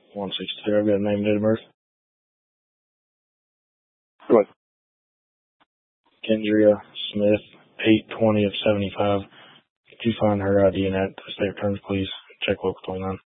162. I've got a name and date of birth. Go ahead. Kendria Smith, 8/20/75. Could you find her ID and at the state returns, please? Check local 29.